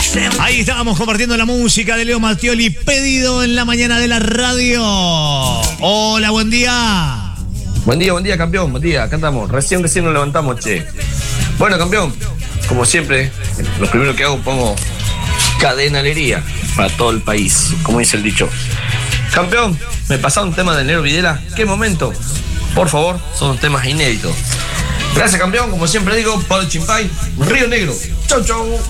Ahí estábamos compartiendo la música de Leo Mattioli, pedido en la mañana de la radio. Hola, buen día. Buen día, campeón, buen día, acá estamos, recién nos levantamos, che. Bueno, campeón, como siempre, lo primero que hago pongo cadena alegría para todo el país, como dice el dicho. Campeón, me pasaba un tema de Nero Videla, ¿qué momento? Por favor, son temas inéditos. Gracias, campeón, como siempre digo, Pablo Chimpay, Río Negro. Chau, chau.